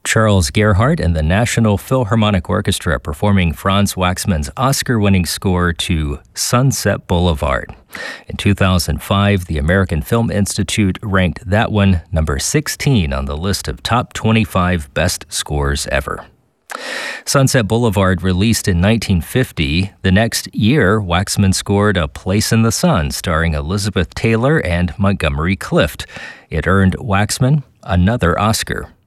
Charles Gerhardt and the National Philharmonic Orchestra performing Franz Waxman's Oscar-winning score to Sunset Boulevard. In 2005, the American Film Institute ranked that one number 16 on the list of top 25 best scores ever. Sunset Boulevard, released in 1950, the next year, Waxman scored A Place in the Sun, starring Elizabeth Taylor and Montgomery Clift. It earned Waxman another Oscar.